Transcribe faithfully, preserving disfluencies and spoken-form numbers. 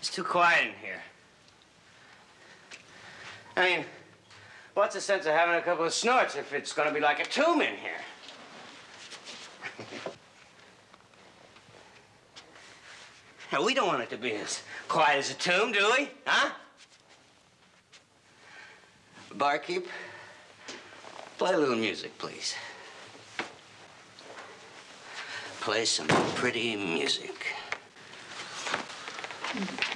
It's too quiet in here. I mean, what's the sense of having a couple of snorts if it's gonna be like a tomb in here? Now, we don't want it to be as quiet as a tomb, do we? Huh? Barkeep, play a little music, please. Play some pretty music. Mm-hmm.